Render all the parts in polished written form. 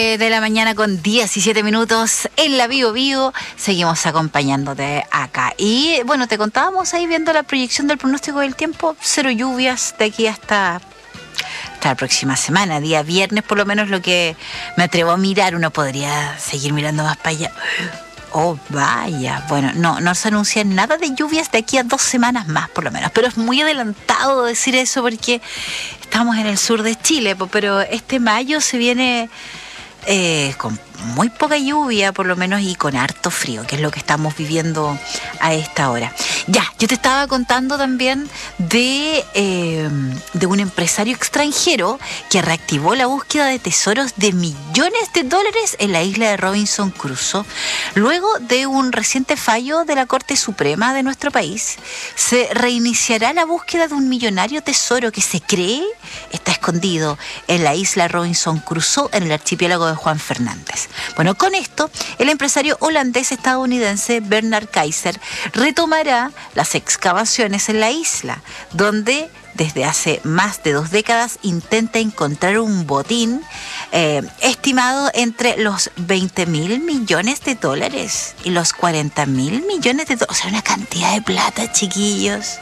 de la mañana con 17 minutos en la Bio Bio. Seguimos acompañándote acá. Y bueno, te contábamos ahí viendo la proyección del pronóstico del tiempo. 0 lluvias de aquí hasta la próxima semana. Día viernes, por lo menos, lo que me atrevo a mirar. Uno podría seguir mirando más para allá. Oh, vaya. Bueno, no se anuncia nada de lluvias de aquí a 2 semanas más, por lo menos. Pero es muy adelantado decir eso porque estamos en el sur de Chile. Pero este mayo se viene con muy poca lluvia, por lo menos, y con harto frío, que es lo que estamos viviendo a esta hora. Ya, yo te estaba contando también de un empresario extranjero que reactivó la búsqueda de tesoros de millones de dólares en la isla de Robinson Crusoe. Luego de un reciente fallo de la Corte Suprema de nuestro país, se reiniciará la búsqueda de un millonario tesoro que se cree está escondido en la isla Robinson Crusoe, en el archipiélago de Juan Fernández. Bueno, con esto, el empresario holandés-estadounidense Bernard Kaiser retomará las excavaciones en la isla, donde desde hace más de 2 décadas intenta encontrar un botín estimado entre los 20.000 millones de dólares y los 40.000 millones de dólares. O sea, una cantidad de plata, chiquillos.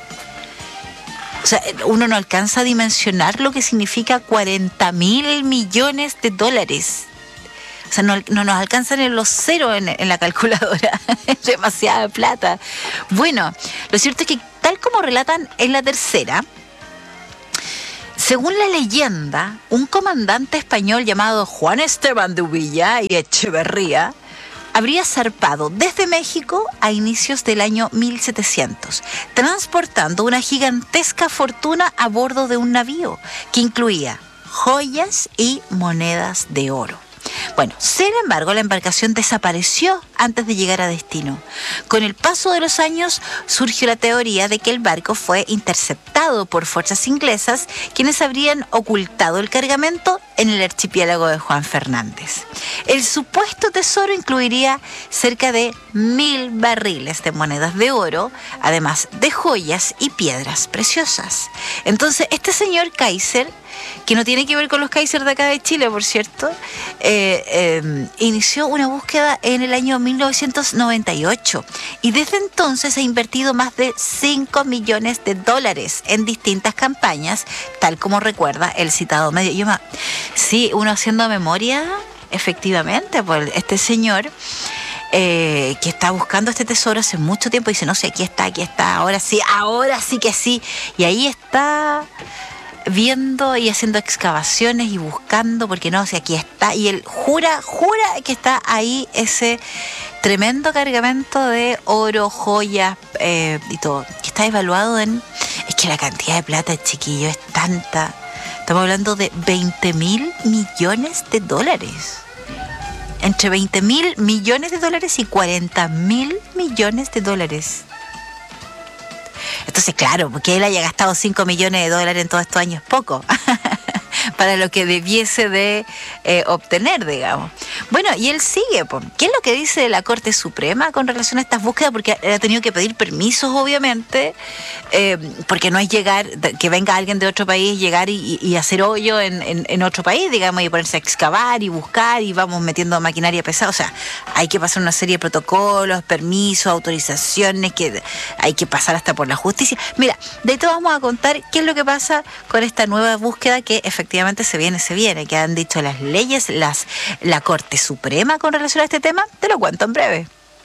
O sea, uno no alcanza a dimensionar lo que significa 40.000 millones de dólares. O sea, no nos alcanzan en los ceros en la calculadora. Es demasiada plata. Bueno, lo cierto es que, tal como relatan en La Tercera, según la leyenda, un comandante español llamado Juan Esteban de Uvilla y Echeverría habría zarpado desde México a inicios del año 1700, transportando una gigantesca fortuna a bordo de un navío que incluía joyas y monedas de oro. Bueno, sin embargo, la embarcación desapareció antes de llegar a destino. Con el paso de los años surgió la teoría de que el barco fue interceptado por fuerzas inglesas, quienes habrían ocultado el cargamento en el archipiélago de Juan Fernández. El supuesto tesoro incluiría cerca de 1.000 barriles de monedas de oro, además de joyas y piedras preciosas. Entonces, este señor Kaiser, que no tiene que ver con los Kaiser de acá de Chile, por cierto, inició una búsqueda en el año 1998 y desde entonces ha invertido más de 5 millones de dólares en distintas campañas, tal como recuerda el citado medio. Sí, uno haciendo memoria, efectivamente, pues este señor que está buscando este tesoro hace mucho tiempo dice, no sé, aquí está, ahora sí que sí, y ahí está viendo y haciendo excavaciones y buscando, porque no, si aquí está, y él jura que está ahí ese tremendo cargamento de oro, joyas y todo, que está evaluado en, es que la cantidad de plata, chiquillo, es tanta, estamos hablando de 20.000 millones de dólares, entre 20.000 millones de dólares y 40.000 millones de dólares. Entonces, claro, porque él haya gastado 5 millones de dólares en todos estos años, poco, para lo que debiese de obtener, digamos. Bueno, y él sigue, pues. ¿Qué es lo que dice la Corte Suprema con relación a estas búsquedas? Porque ha tenido que pedir permisos, obviamente, porque no es llegar, que venga alguien de otro país, llegar y hacer hoyo en otro país, digamos, y ponerse a excavar y buscar, y vamos metiendo maquinaria pesada. O sea, hay que pasar una serie de protocolos, permisos, autorizaciones, que hay que pasar hasta por la justicia. Mira, de esto vamos a contar qué es lo que pasa con esta nueva búsqueda que efectivamente se viene, que han dicho las leyes, la Corte Suprema con relación a este tema. Te lo cuento en breve.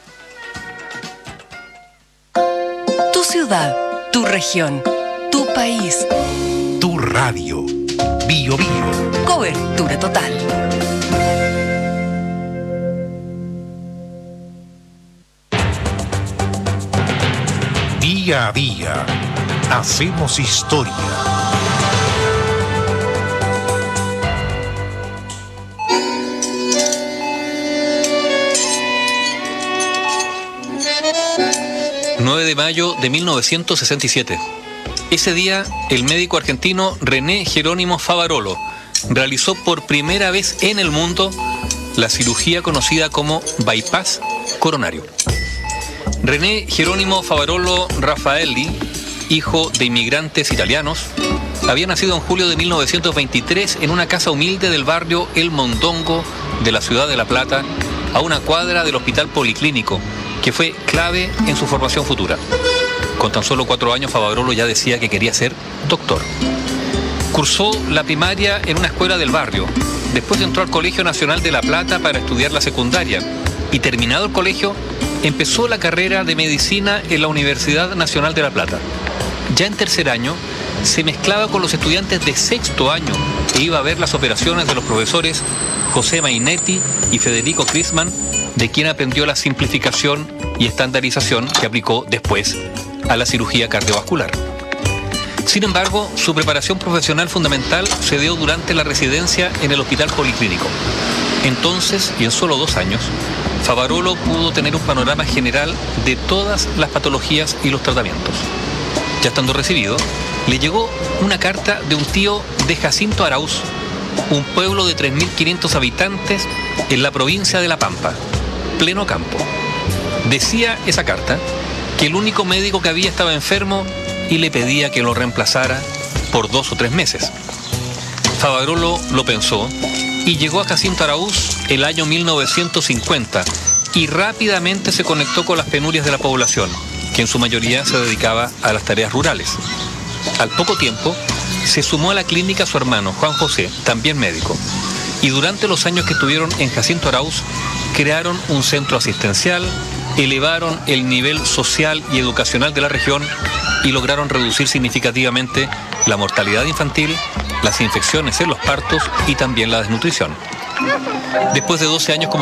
Tu ciudad, tu región, tu país, tu radio. Bio Bio. Cobertura total. Día a día, hacemos historia. El 9 de mayo de 1967. Ese día, el médico argentino René Jerónimo Favarolo realizó por primera vez en el mundo la cirugía conocida como bypass coronario. René Jerónimo Favarolo Raffaelli, hijo de inmigrantes italianos, había nacido en julio de 1923 en una casa humilde del barrio El Mondongo de la ciudad de La Plata, a una cuadra del Hospital Policlínico, que fue clave en su formación futura. Con tan solo 4 años, Favarolo ya decía que quería ser doctor. Cursó la primaria en una escuela del barrio. Después entró al Colegio Nacional de La Plata para estudiar la secundaria. Y terminado el colegio, empezó la carrera de medicina en la Universidad Nacional de La Plata. Ya en tercer año, se mezclaba con los estudiantes de sexto año e iba a ver las operaciones de los profesores José Mainetti y Federico Crisman, de quien aprendió la simplificación y estandarización que aplicó después a la cirugía cardiovascular. Sin embargo, su preparación profesional fundamental se dio durante la residencia en el Hospital Policlínico. Entonces, y en solo 2 años, Favarolo pudo tener un panorama general de todas las patologías y los tratamientos. Ya estando recibido, le llegó una carta de un tío de Jacinto Arauz, un pueblo de 3.500 habitantes en la provincia de La Pampa, pleno campo. Decía esa carta que el único médico que había estaba enfermo y le pedía que lo reemplazara por 2 o 3 meses. Favarolo lo pensó y llegó a Jacinto Arauz el año 1950 y rápidamente se conectó con las penurias de la población, que en su mayoría se dedicaba a las tareas rurales. Al poco tiempo, se sumó a la clínica su hermano, Juan José, también médico, y durante los años que estuvieron en Jacinto Arauz, crearon un centro asistencial, elevaron el nivel social y educacional de la región y lograron reducir significativamente la mortalidad infantil, las infecciones en los partos y también la desnutrición. Después de 12 años como